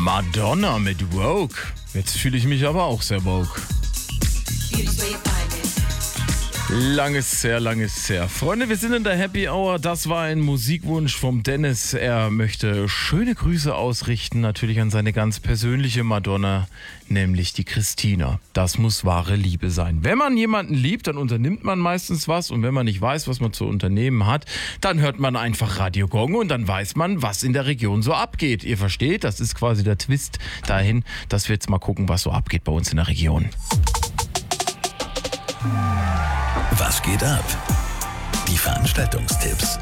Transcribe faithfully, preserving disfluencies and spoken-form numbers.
Madonna mit Vogue. Jetzt fühle ich mich aber auch sehr Vogue. Lang ist her, lang ist her. Freunde, wir sind in der Happy Hour. Das war ein Musikwunsch vom Dennis. Er möchte schöne Grüße ausrichten, natürlich an seine ganz persönliche Madonna, nämlich die Christina. Das muss wahre Liebe sein. Wenn man jemanden liebt, dann unternimmt man meistens was. Und wenn man nicht weiß, was man zu unternehmen hat, dann hört man einfach Radio Gong und dann weiß man, was in der Region so abgeht. Ihr versteht, das ist quasi der Twist dahin, dass wir jetzt mal gucken, was so abgeht bei uns in der Region. Was geht ab? Die Veranstaltungstipps.